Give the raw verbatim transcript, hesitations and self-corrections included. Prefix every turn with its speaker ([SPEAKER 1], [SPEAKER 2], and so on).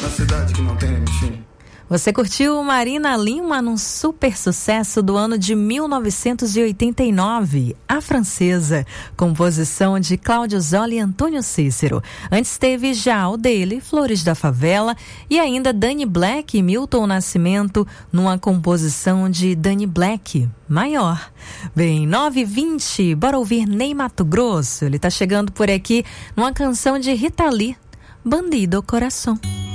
[SPEAKER 1] na cidade que não tem fim.
[SPEAKER 2] Você curtiu Marina Lima num super sucesso do ano de mil novecentos e oitenta e nove, A Francesa, composição de Cláudio Zoli e Antônio Cícero. Antes teve já o dele, Flores da Favela, e ainda Dani Black e Milton Nascimento numa composição de Dani Black, Maior. Bem, nove e vinte, bora ouvir Ney Matogrosso. Ele tá chegando por aqui numa canção de Rita Lee, Bandido Coração.